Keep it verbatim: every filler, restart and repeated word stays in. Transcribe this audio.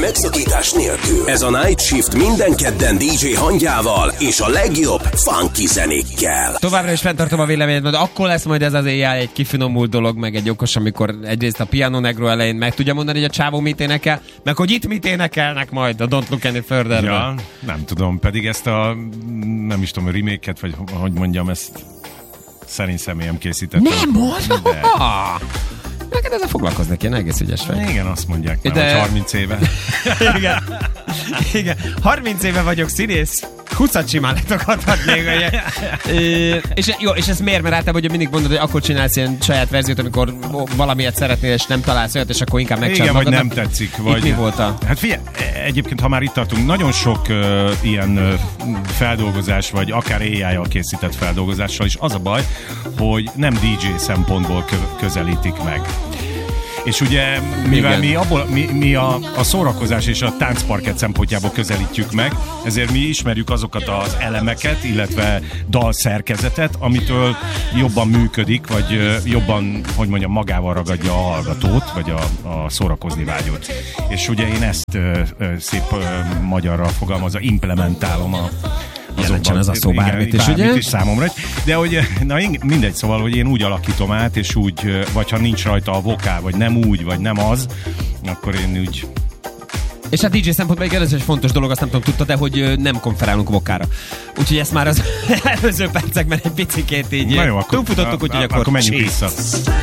megszakítás nélkül. Ez a Night Shift minden kedden dé dzsé Hangyával és a legjobb funky zenékkel. Továbbra is fenntartom a véleményet, de akkor lesz majd ez az éjjel egy kifinomult dolog, meg egy okos, amikor egyrészt a Piano Negro elején meg tudja mondani, hogy a csávó mit énekel, meg hogy itt mit énekelnek majd a Don't Look Any Further. Ja, nem tudom, pedig ezt a nem is tudom, a remake-et, vagy hogy mondjam, ezt szerint személyem készítettem. Nem mondom! Neked ezzel foglalkoznak, én egész ügyes vagy. Igen, azt mondják már, de... hogy harminc éve. Igen. Igen. harminc éve vagyok színész, húszat simán letokadhatnék. és, jó, és ez miért? Mert általában hogy mindig mondod, hogy akkor csinálsz ilyen saját verziót, amikor valamilyet szeretnél, és nem találsz olyat, és akkor inkább megcsinálod magadnak. Igen, vagy nem tetszik. Vagy... Itt mi volt a... Hát figyelj, egyébként, ha már itt tartunk, nagyon sok uh, ilyen uh, feldolgozás, vagy akár á í-jal készített feldolgozással is az a baj, hogy nem dé dzsé szempontból kö- közelítik meg. És ugye, mivel mi, abból, mi, mi a, a szórakozás és a táncparkett szempontjából közelítjük meg, ezért mi ismerjük azokat az elemeket, illetve dalszerkezetet, amitől jobban működik, vagy jobban, hogy mondjam, magával ragadja a hallgatót, vagy a, a szórakozni vágyót. És ugye én ezt ö, ö, szép ö, magyarral fogalmazva implementálom a jelentsen ez a szó bármit is, bármit ugye? is számomra. De hogy, na mindegy, szóval, hogy én úgy alakítom át, és úgy, vagy ha nincs rajta a vokál, vagy nem úgy, vagy nem az, akkor én úgy... És a dé dzsé szempontból ez egy fontos dolog, azt nem tudom, tudta, de hogy nem konferálunk vokára. Úgyhogy ezt már az előző percekben egy picikét így na jó, akkor, túlfutottuk, úgyhogy akkor, akkor menjünk vissza.